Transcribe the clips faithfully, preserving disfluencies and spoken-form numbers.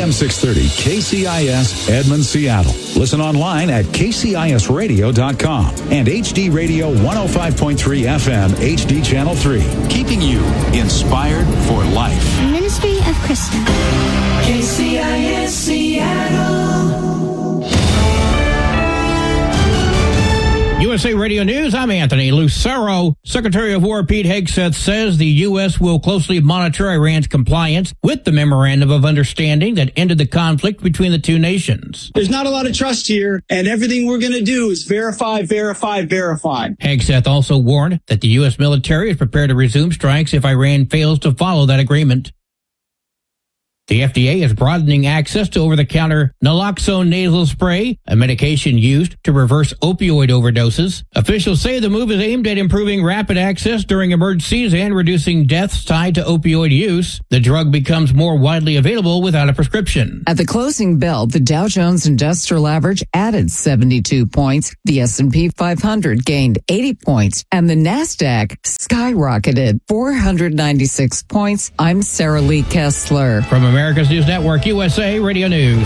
A M six thirty K C I S Edmond, Seattle. Listen online at K C I S radio dot com and H D Radio one oh five point three F M H D Channel three. Keeping you inspired for life. Ministry of Krista. K C I S Seattle. U S A Radio News, I'm Anthony Lucero. Secretary of War Pete Hegseth says the U S will closely monitor Iran's compliance with the Memorandum of Understanding that ended the conflict between the two nations. There's not a lot of trust here, and everything we're going to do is verify, verify, verify. Hegseth also warned that the U S military is prepared to resume strikes if Iran fails to follow that agreement. The F D A is broadening access to over-the-counter naloxone nasal spray, a medication used to reverse opioid overdoses. Officials say the move is aimed at improving rapid access during emergencies and reducing deaths tied to opioid use. The drug becomes more widely available without a prescription. At the closing bell, the Dow Jones Industrial Average added seventy-two points, the S and P five hundred gained eighty points, and the NASDAQ skyrocketed four hundred ninety-six points. I'm Sarah Lee Kessler. From America's News Network, U S A Radio News.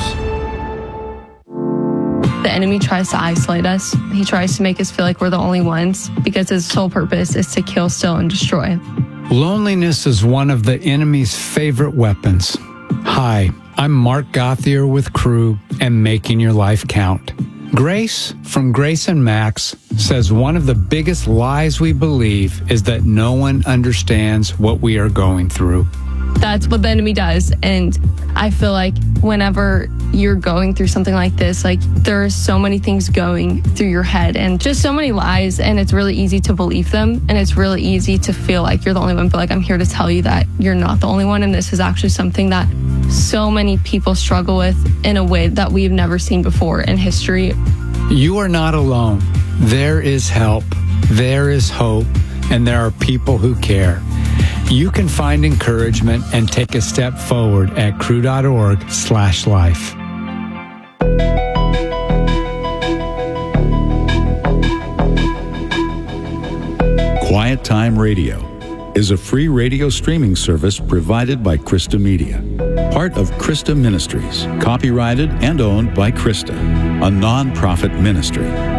The enemy tries to isolate us. He tries to make us feel like we're the only ones because his sole purpose is to kill, steal, and destroy. Loneliness is one of the enemy's favorite weapons. Hi, I'm Mark Gothier with Crew and Making Your Life Count. Grace from Grace and Max says one of the biggest lies we believe is that no one understands what we are going through. That's what the enemy does. And I feel like whenever you're going through something like this, like there are so many things going through your head and just so many lies, and it's really easy to believe them. And it's really easy to feel like you're the only one. But like, I'm here to tell you that you're not the only one. And this is actually something that so many people struggle with in a way that we've never seen before in history. You are not alone. There is help. There is hope. And there are people who care. You can find encouragement and take a step forward at crew.org slash life. Quiet Time Radio is a free radio streaming service provided by Krista Media, part of Krista Ministries, copyrighted and owned by Krista, a non-profit ministry.